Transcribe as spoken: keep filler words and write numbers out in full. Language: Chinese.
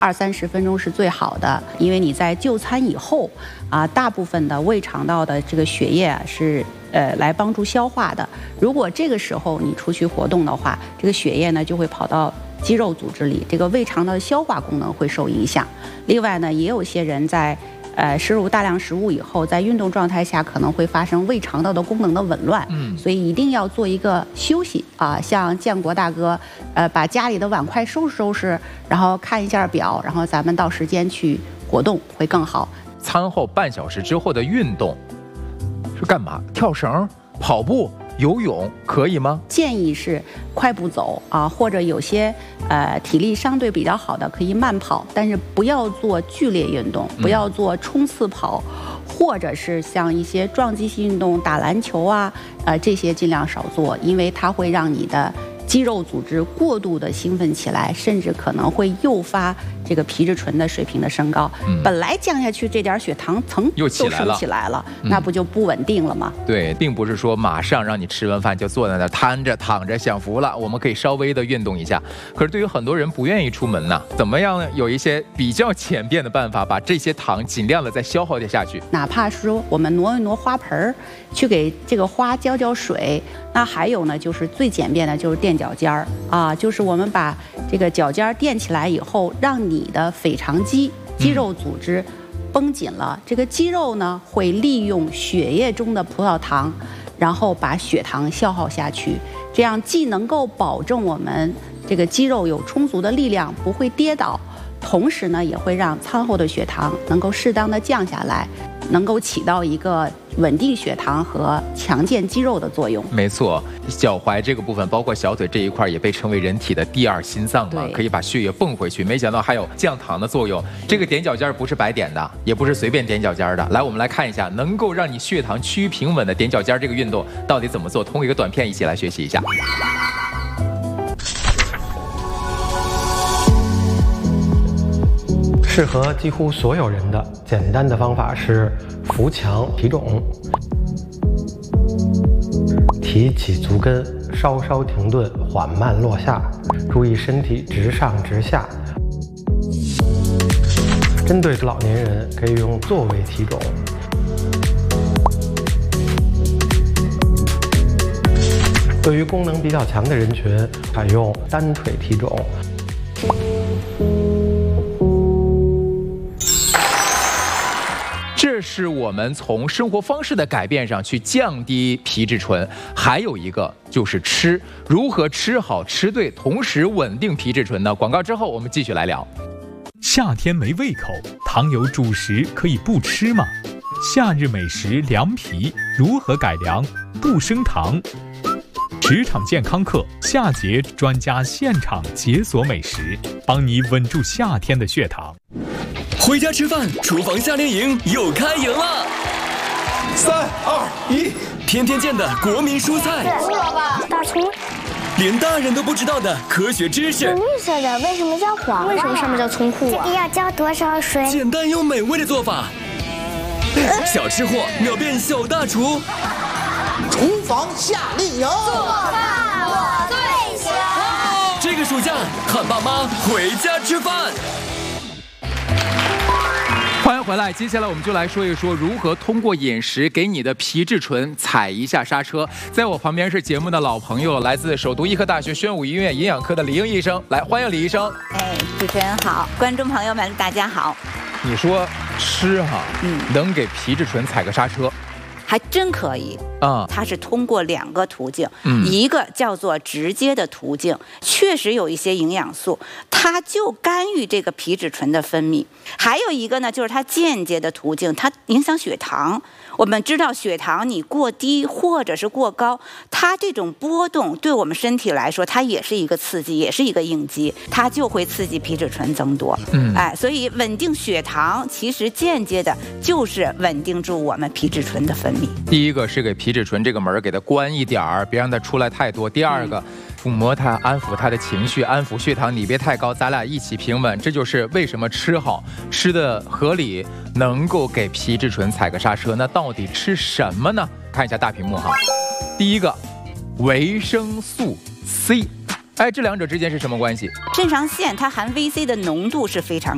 二三十分钟是最好的，因为你在就餐以后啊，大部分的胃肠道的这个血液啊是呃来帮助消化的。如果这个时候你出去活动的话，这个血液呢就会跑到肌肉组织里，这个胃肠的消化功能会受影响。另外呢，也有些人在呃摄入大量食物以后，在运动状态下可能会发生胃肠道的功能的紊乱，嗯，所以一定要做一个休息啊。像建国大哥，呃，把家里的碗筷收拾收拾，然后看一下表，然后咱们到时间去活动会更好。 餐后半小时之后的运动是干嘛？跳绳、跑步、游泳可以吗？ 建议是快步走啊，或者有些呃体力相对比较好的可以慢跑，但是不要做剧烈运动，不要做冲刺跑，嗯、或者是像一些撞击性运动，打篮球啊，呃这些尽量少做，因为它会让你的肌肉组织过度的兴奋起来，甚至可能会诱发这个皮质醇的水平的升高。嗯、本来降下去这点血糖层又起来了， 都升起来了，嗯、那不就不稳定了吗？ 对，并不是说马上让你吃完饭就坐在那瘫着躺着享福了，我们可以稍微的运动一下。可是对于很多人不愿意出门呢，怎么样有一些比较简便的办法，把这些糖尽量的再消耗掉下去？ 哪怕是说我们挪一挪花盆，去给这个花浇浇水。那还有呢，就是最简便的，就是垫脚尖儿啊，就是我们把这个脚尖垫起来以后，让你的腓肠肌肌肉组织绷紧了，嗯、这个肌肉呢会利用血液中的葡萄糖，然后把血糖消耗下去，这样既能够保证我们这个肌肉有充足的力量，不会跌倒，同时呢也会让餐后的血糖能够适当的降下来，能够起到一个稳定血糖和强健肌肉的作用。 没错，脚踝这个部分，包括小腿这一块，也被称为人体的第二心脏嘛，可以把血液泵回去。没想到还有降糖的作用。这个踮脚尖不是白点的，也不是随便踮脚尖的。来，我们来看一下，能够让你血糖趋于平稳的踮脚尖这个运动到底怎么做？通过一个短片一起来学习一下。 适合几乎所有人的简单的方法是扶墙提踵，提起足跟，稍稍停顿，缓慢落下，注意身体直上直下。针对老年人，可以用坐位提踵。对于功能比较强的人群，采用单腿提踵。 这是我们从生活方式的改变上去降低皮质醇，还有一个就是吃，如何吃好吃对，同时稳定皮质醇呢？广告之后我们继续来聊。 夏天没胃口，糖油主食可以不吃吗？夏日美食凉皮如何改良不升糖？职场健康课夏节专家现场解锁美食，帮你稳住夏天的血糖。 回家吃饭，厨房夏令营又开营了！ 三二一， 天天见的国民蔬菜， 胡萝卜、大葱， 连大人都不知道的科学知识。 绿色的为什么叫黄？为什么上面叫葱户啊？这个要浇多少水？ 简单又美味的做法，小吃货秒变小大厨。 厨房夏令营， 做饭我最行。 这个暑假，喊爸妈回家吃饭。 欢迎回来，接下来我们就来说一说如何通过饮食给你的皮质醇踩一下刹车。在我旁边是节目的老朋友，来自首都医科大学宣武医院营养科的李英医生，来欢迎李医生。 哎，主持人好，观众朋友们大家好。 你说吃哈，嗯，能给皮质醇踩个刹车？ 还真可以啊！它是通过两个途径，嗯、一个叫做直接的途径，确实有一些营养素，它就干预这个皮质醇的分泌；还有一个呢，就是它间接的途径，它影响血糖。我们知道血糖你过低或者是过高，它这种波动对我们身体来说，它也是一个刺激，也是一个应激，它就会刺激皮质醇增多。嗯，哎，所以稳定血糖其实间接的就是稳定住我们皮质醇的分泌。 第一个是给皮质醇这个门给它关一点儿，别让它出来太多。第二个，抚摸它，安抚它的情绪，安抚血糖，你别太高，咱俩一起平稳。这就是为什么吃好吃的合理，能够给皮质醇踩个刹车。那到底吃什么呢？看一下大屏幕哈。第一个，维生素 C。哎，这两者之间是什么关系？ 肾上腺它含 V C 的浓度是非常